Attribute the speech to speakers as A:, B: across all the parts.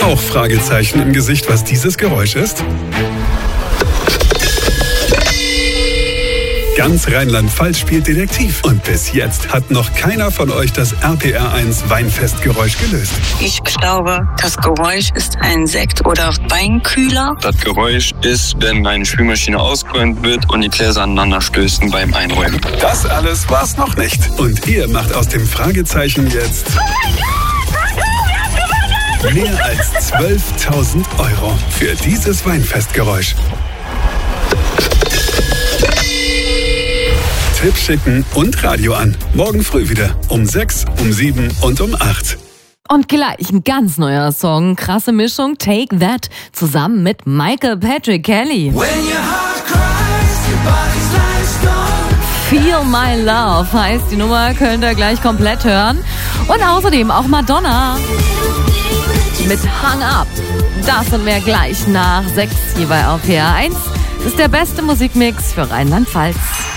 A: Auch Fragezeichen im Gesicht, was dieses Geräusch ist? Ganz Rheinland-Pfalz spielt Detektiv. Und bis jetzt hat noch keiner von euch das RPR1 Weinfestgeräusch gelöst.
B: Ich glaube, das Geräusch ist ein Sekt- oder Weinkühler.
C: Das Geräusch ist, wenn eine Spülmaschine ausgeräumt wird und die Gläser aneinander stößen beim Einräumen.
A: Das alles war's noch nicht. Und ihr macht aus dem Fragezeichen jetzt mehr als 12.000 € für dieses Weinfestgeräusch. Tipp schicken und Radio an. Morgen früh wieder. Um 6, um 7 und um 8.
D: Und gleich ein ganz neuer Song. Krasse Mischung. Take That. Zusammen mit Michael Patrick Kelly. Feel My Love heißt die Nummer. Könnt ihr gleich komplett hören. Und außerdem auch Madonna. Mit Hung Up. Das und mehr gleich nach 6 hier bei RPR1. Das ist der beste Musikmix für Rheinland-Pfalz.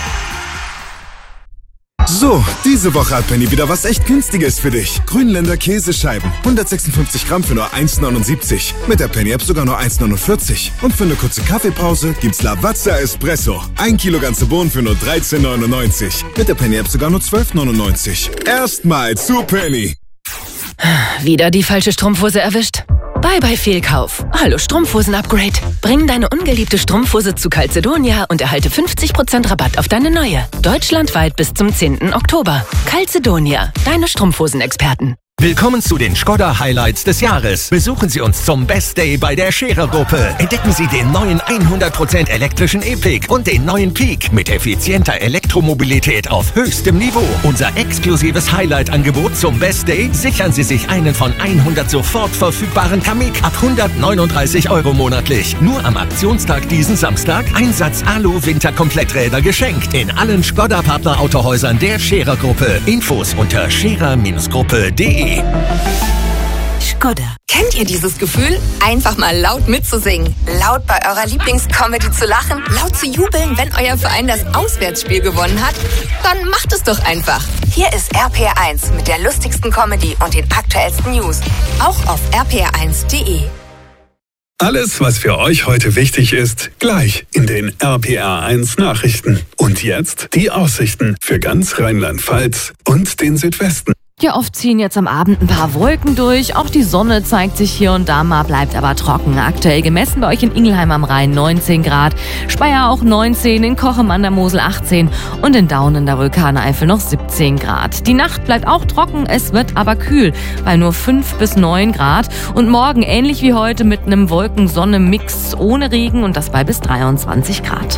E: So, diese Woche hat Penny wieder was echt Günstiges für dich. Grünländer Käsescheiben. 156 Gramm für nur 1,79. Mit der Penny-App sogar nur 1,49. Und für eine kurze Kaffeepause gibt's Lavazza Espresso. 1 Kilo ganze Bohnen für nur 13,99. Mit der Penny-App sogar nur 12,99. Erstmal zu Penny.
F: Wieder die falsche Strumpfhose erwischt? Bye Fehlkauf. Hallo Strumpfhosen-Upgrade. Bring deine ungeliebte Strumpfhose zu Calzedonia und erhalte 50% Rabatt auf deine neue. Deutschlandweit bis zum 10. Oktober. Calzedonia, deine Strumpfhosen-Experten.
G: Willkommen zu den Škoda Highlights des Jahres. Besuchen Sie uns zum Best Day bei der Scherer-Gruppe. Entdecken Sie den neuen 100% elektrischen E-Pick und den neuen Peak mit effizienter Elektromobilität auf höchstem Niveau. Unser exklusives Highlight-Angebot zum Best Day: sichern Sie sich einen von 100 sofort verfügbaren Kamiq ab 139 € monatlich. Nur am Aktionstag diesen Samstag Einsatz Alu-Winter-Kompletträder geschenkt. In allen Škoda-Partner-Autohäusern der Scherer-Gruppe. Infos unter scherer-gruppe.de.
H: Škoda. Kennt ihr dieses Gefühl? Einfach mal laut mitzusingen, laut bei eurer Lieblingscomedy zu lachen, laut zu jubeln, wenn euer Verein das Auswärtsspiel gewonnen hat? Dann macht es doch einfach. Hier ist RPR1 mit der lustigsten Comedy und den aktuellsten News. Auch auf rpr1.de.
A: Alles, was für euch heute wichtig ist, gleich in den RPR1 Nachrichten. Und jetzt die Aussichten für ganz Rheinland-Pfalz und den Südwesten.
D: Ja, oft ziehen jetzt am Abend ein paar Wolken durch. Auch die Sonne zeigt sich hier und da mal, bleibt aber trocken. Aktuell gemessen bei euch in Ingelheim am Rhein 19 Grad, Speyer auch 19, in Kochem an der Mosel 18 und in Daun in der Vulkaneifel noch 17 Grad. Die Nacht bleibt auch trocken, es wird aber kühl bei nur 5 bis 9 Grad. Und morgen ähnlich wie heute mit einem Wolken-Sonne-Mix ohne Regen und das bei bis 23 Grad.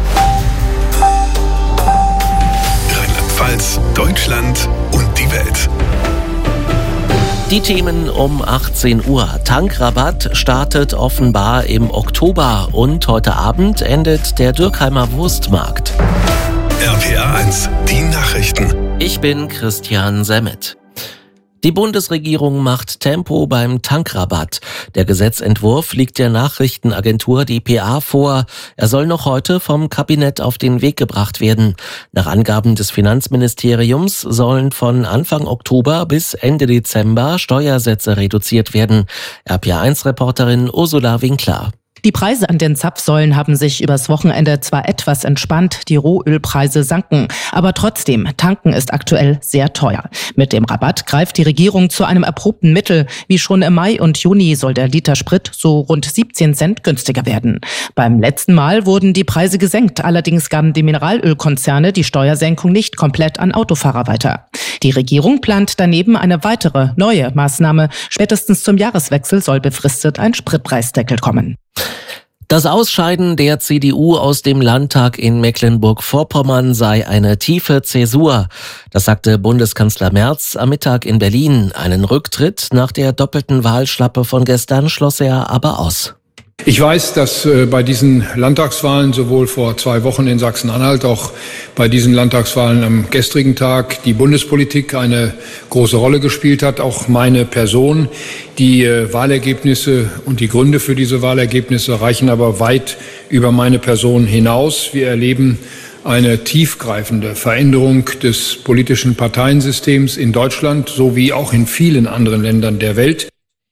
A: Rheinland-Pfalz, Deutschland und die Welt.
I: Die Themen um 18 Uhr. Tankrabatt startet offenbar im Oktober und heute Abend endet der Dürkheimer Wurstmarkt.
A: RPR1, die Nachrichten.
I: Ich bin Christian Semmet. Die Bundesregierung macht Tempo beim Tankrabatt. Der Gesetzentwurf liegt der Nachrichtenagentur dpa vor. Er soll noch heute vom Kabinett auf den Weg gebracht werden. Nach Angaben des Finanzministeriums sollen von Anfang Oktober bis Ende Dezember Steuersätze reduziert werden. RPR1-Reporterin Ursula Winkler.
J: Die Preise an den Zapfsäulen haben sich übers Wochenende zwar etwas entspannt, die Rohölpreise sanken, aber trotzdem, tanken ist aktuell sehr teuer. Mit dem Rabatt greift die Regierung zu einem erprobten Mittel. Wie schon im Mai und Juni soll der Liter Sprit so rund 17 Cent günstiger werden. Beim letzten Mal wurden die Preise gesenkt, allerdings gaben die Mineralölkonzerne die Steuersenkung nicht komplett an Autofahrer weiter. Die Regierung plant daneben eine weitere, neue Maßnahme. Spätestens zum Jahreswechsel soll befristet ein Spritpreisdeckel kommen.
I: Das Ausscheiden der CDU aus dem Landtag in Mecklenburg-Vorpommern sei eine tiefe Zäsur. Das sagte Bundeskanzler Merz am Mittag in Berlin. Einen Rücktritt nach der doppelten Wahlschlappe von gestern schloss er aber aus.
K: Ich weiß, dass bei diesen Landtagswahlen sowohl vor 2 Wochen in Sachsen-Anhalt, auch bei diesen Landtagswahlen am gestrigen Tag die Bundespolitik eine große Rolle gespielt hat, auch meine Person. Die Wahlergebnisse und die Gründe für diese Wahlergebnisse reichen aber weit über meine Person hinaus. Wir erleben eine tiefgreifende Veränderung des politischen Parteiensystems in Deutschland sowie auch in vielen anderen Ländern der Welt.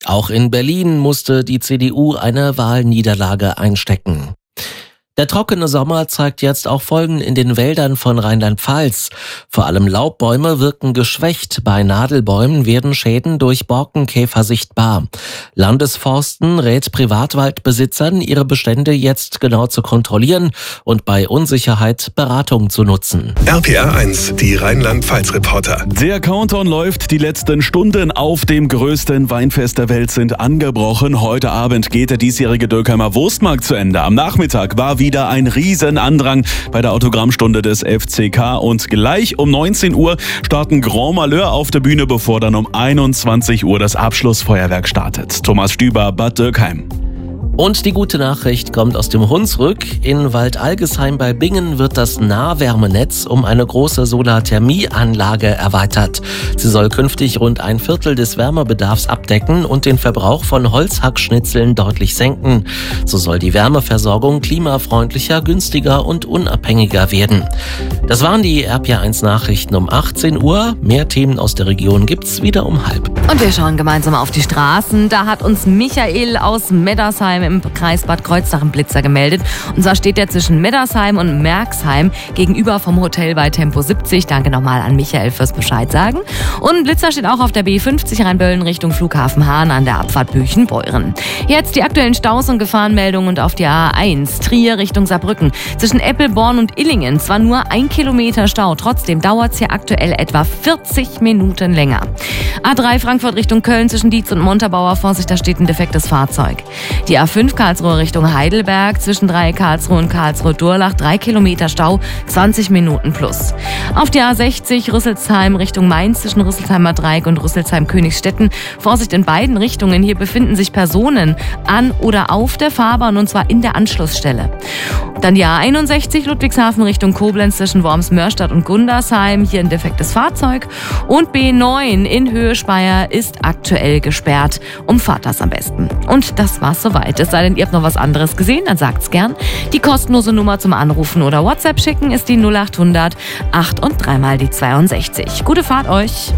I: Auch in Berlin musste die CDU eine Wahlniederlage einstecken. Der trockene Sommer zeigt jetzt auch Folgen in den Wäldern von Rheinland-Pfalz. Vor allem Laubbäume wirken geschwächt. Bei Nadelbäumen werden Schäden durch Borkenkäfer sichtbar. Landesforsten rät Privatwaldbesitzern, ihre Bestände jetzt genau zu kontrollieren und bei Unsicherheit Beratung zu nutzen.
A: RPR1, die Rheinland-Pfalz-Reporter.
L: Der Countdown läuft. Die letzten Stunden auf dem größten Weinfest der Welt sind angebrochen. Heute Abend geht der diesjährige Dürkheimer Wurstmarkt zu Ende. Am Nachmittag war wieder ein Riesenandrang bei der Autogrammstunde des FCK und gleich um 19 Uhr starten Grand Malheur auf der Bühne, bevor dann um 21 Uhr das Abschlussfeuerwerk startet. Thomas Stüber, Bad Dürkheim.
I: Und die gute Nachricht kommt aus dem Hunsrück. In Waldalgesheim bei Bingen wird das Nahwärmenetz um eine große Solarthermieanlage erweitert. Sie soll künftig rund 1/4 des Wärmebedarfs abdecken und den Verbrauch von Holzhackschnitzeln deutlich senken. So soll die Wärmeversorgung klimafreundlicher, günstiger und unabhängiger werden. Das waren die RPR1 Nachrichten um 18 Uhr. Mehr Themen aus der Region gibt's wieder um 12:30.
D: Und wir schauen gemeinsam auf die Straßen. Da hat uns Michael aus Meddersheim im Kreis Bad Kreuznach einen Blitzer gemeldet. Und zwar steht der zwischen Meddersheim und Merxheim gegenüber vom Hotel bei Tempo 70. Danke nochmal an Michael fürs Bescheid sagen. Und ein Blitzer steht auch auf der B50 Rheinböllen Richtung Flughafen Hahn an der Abfahrt Büchen-Beuren. Jetzt die aktuellen Staus und Gefahrenmeldungen und auf die A1 Trier Richtung Saarbrücken. Zwischen Eppelborn und Illingen zwar nur 1 Kilometer Stau, trotzdem dauert es hier aktuell etwa 40 Minuten länger. A3 Frankfurt Richtung Köln zwischen Dietz und Montabaur, Vorsicht, da steht ein defektes Fahrzeug. Die A5 Karlsruhe Richtung Heidelberg, zwischen Dreieck Karlsruhe und Karlsruhe-Durlach, 3 Kilometer Stau, 20 Minuten plus. Auf die A60 Rüsselsheim Richtung Mainz, zwischen Rüsselsheimer Dreieck und Rüsselsheim-Königstetten. Vorsicht in beiden Richtungen, hier befinden sich Personen an oder auf der Fahrbahn und zwar in der Anschlussstelle. Dann die A61 Ludwigshafen Richtung Koblenz, zwischen Worms-Mörstadt und Gundersheim, hier ein defektes Fahrzeug. Und B9 in Höhe Speyer ist aktuell gesperrt. Umfahrt das am besten. Und das war's soweit. Es sei denn, ihr habt noch was anderes gesehen, dann sagt's gern. Die kostenlose Nummer zum Anrufen oder WhatsApp schicken ist die 0800 8 und 3 mal die 62. Gute Fahrt euch.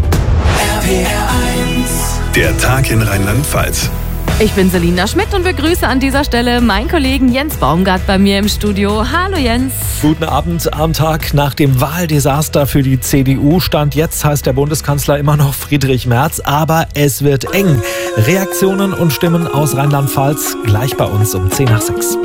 A: RPR1. Der Tag in Rheinland-Pfalz.
D: Ich bin Selina Schmidt und begrüße an dieser Stelle meinen Kollegen Jens Baumgart bei mir im Studio. Hallo Jens.
M: Guten Abend. Am Tag nach dem Wahldesaster für die CDU stand jetzt, heißt der Bundeskanzler immer noch Friedrich Merz, aber es wird eng. Reaktionen und Stimmen aus Rheinland-Pfalz gleich bei uns um 5:50.